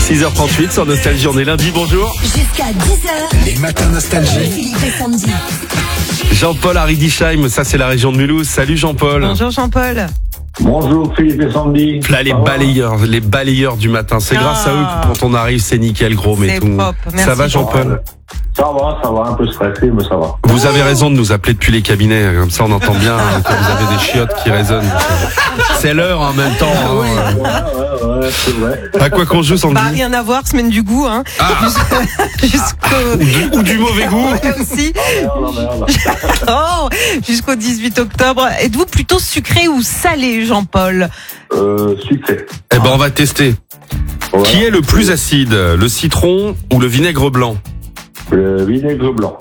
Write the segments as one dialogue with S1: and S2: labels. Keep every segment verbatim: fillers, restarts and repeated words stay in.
S1: six heures trente-huit sur Nostalgie, on est lundi, bonjour.
S2: Jusqu'à dix heures.
S3: Les matins Nostalgie.
S2: Philippe et Sandy.
S1: Jean-Paul à Riedisheim, ça c'est la région de Mulhouse. Salut Jean-Paul.
S4: Bonjour Jean-Paul.
S5: Bonjour Philippe et Sandy.
S1: Là les
S5: Ça va
S1: balayeurs, les balayeurs du matin. C'est
S4: Ah.
S1: grâce à eux que quand on arrive, c'est nickel, gros, mais
S4: C'est
S1: tout.
S4: propre. Merci,
S1: Ça va Jean-Paul?
S5: Ça va, ça va, un peu stressé, mais ça va.
S1: Vous avez raison de nous appeler depuis les cabinets, comme ça on entend bien que vous avez des chiottes qui résonnent. C'est l'heure en même temps. Hein.
S5: Ouais, ouais, ouais, c'est vrai.
S1: À quoi qu'on joue, Sandy?
S4: Bah, rien à voir, semaine du goût, hein.
S1: Ah.
S4: Jusqu'au.
S1: Ou du, ou du mauvais goût.
S4: Ouais, aussi.
S5: Merde, merde.
S4: Oh, jusqu'au dix-huit octobre. Êtes-vous plutôt sucré ou salé, Jean-Paul?
S5: Euh, sucré.
S1: Eh ben on va tester.
S5: Ouais.
S1: Qui est le plus acide, le citron ou le vinaigre blanc?
S5: Le vinaigre blanc.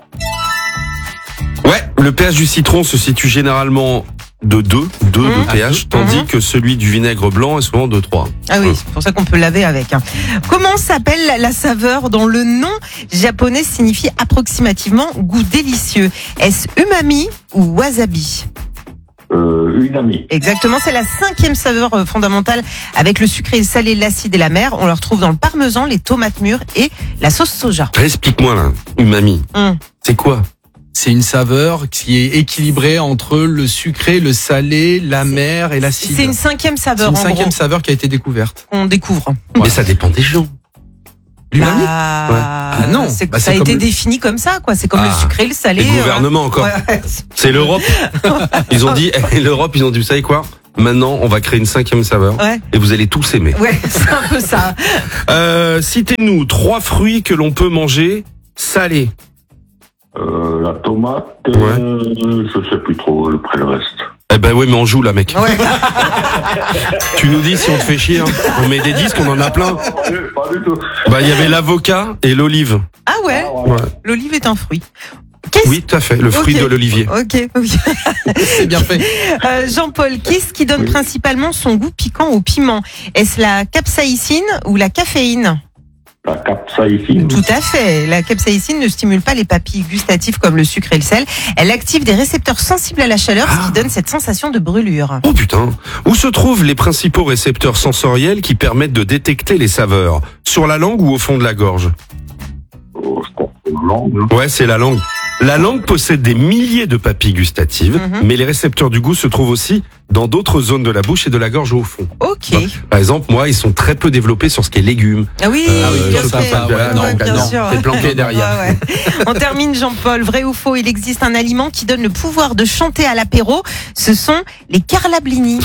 S1: Ouais, le pH du citron se situe généralement de deux, deux
S4: Mmh.
S1: de pH, tandis
S4: Mmh.
S1: que celui du vinaigre blanc est souvent de trois.
S4: Ah oui, c'est pour ça qu'on peut laver avec. hein. Comment s'appelle la saveur dont le nom japonais signifie approximativement goût délicieux? Est-ce umami ou wasabi?
S5: Euh, une amie.
S4: Exactement, c'est la cinquième saveur euh, fondamentale avec le sucré, le salé, l'acide et la mer. On le retrouve dans le parmesan, les tomates mûres et la sauce soja.
S1: Explique-moi là, umami.
S4: Hum.
S1: C'est quoi?
S3: C'est une saveur qui est équilibrée entre le sucré, le salé, la mer et l'acide.
S4: C'est une cinquième
S3: C'est
S4: saveur
S3: une
S4: en
S3: cinquième
S4: gros,
S3: saveur qui a été découverte.
S4: qu'on découvre.
S1: Mais ça dépend des gens.
S3: L'umami
S4: Bah,
S3: Ouais. Ah non,
S4: c'est-
S3: bah,
S4: ça a
S3: c'est
S4: été
S3: comme le-
S4: défini comme ça, quoi. C'est comme
S1: Ah.
S4: le sucré, le salé.
S1: Les gouvernements encore.
S4: Ouais.
S1: C'est l'Europe. Ils ont dit, eh, l'Europe, ils ont dit, vous savez quoi? Maintenant, on va créer une cinquième saveur.
S4: Ouais.
S1: Et vous allez tous aimer.
S4: Ouais, c'est un peu ça.
S1: Euh, citez-nous trois fruits que l'on peut manger salés.
S5: Euh, la tomate,
S1: Ouais.
S5: euh, je sais plus trop, après le reste.
S1: Eh ben oui, mais on joue là, mec.
S4: Ouais.
S1: Tu nous dis si on te fait chier. Hein. On met des disques, on en a plein.
S5: Pas du, pas du tout.
S1: Bah, il y avait l'avocat et l'olive.
S4: Ah ouais,
S5: Ah, ouais.
S1: Ouais.
S4: l'olive est un fruit. Qu'est-ce
S1: Oui, tout à fait, le fruit
S4: Ok.
S1: de l'olivier.
S4: Ok, oui.
S3: C'est bien fait.
S4: Euh, Jean-Paul, qu'est-ce qui donne
S5: Oui.
S4: principalement son goût piquant au piment? Est-ce la capsaïcine ou la caféine?
S5: La capsaïcine.
S4: Tout à fait. La capsaïcine ne stimule pas les papilles gustatives comme le sucre et le sel. Elle active des récepteurs sensibles à la chaleur, ce qui donne cette sensation de brûlure.
S1: Oh putain. Où se trouvent les principaux récepteurs sensoriels qui permettent de détecter les saveurs? Sur la langue ou au fond de la gorge?
S5: Oh, je pense que la langue, hein.
S1: Ouais, c'est la langue. La langue possède des milliers de papilles gustatives,
S4: Mhm.
S1: mais les récepteurs du goût se trouvent aussi dans d'autres zones de la bouche et de la gorge au fond.
S4: Ok.
S1: Bah, par exemple, moi, ils sont très peu développés sur ce qui est légumes.
S4: Ah oui,
S1: Euh,
S3: oui,
S4: bien
S3: comme
S4: fait.
S3: ça, ouais, non,
S4: Ouais, bien
S3: non,
S4: sûr.
S1: t'es planqué derrière.
S4: Ouais, ouais. On termine, Jean-Paul. Vrai ou faux, il existe un aliment qui donne le pouvoir de chanter à l'apéro. Ce sont les carlablini.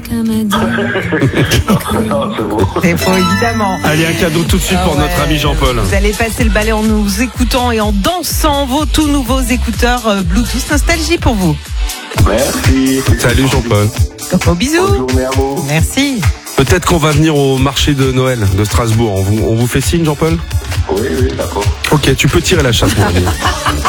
S5: Non, c'est bon.
S4: C'est faux, évidemment.
S1: Allez, un cadeau tout de suite
S4: Ah
S1: pour
S4: ouais.
S1: notre ami Jean-Paul.
S4: Vous allez passer le balai en nous écoutant et en dansant vos tout nouveaux écouteurs euh, Bluetooth Nostalgie pour vous.
S5: Merci.
S1: Salut Jean-Paul.
S4: Gros bisous.
S5: Bonne journée à vous.
S4: Merci.
S1: Peut-être qu'on va venir au marché de Noël de Strasbourg. On vous, on vous fait signe, Jean-Paul?
S5: Oui, oui, d'accord.
S1: Ok, tu peux tirer la chasse, mon ami.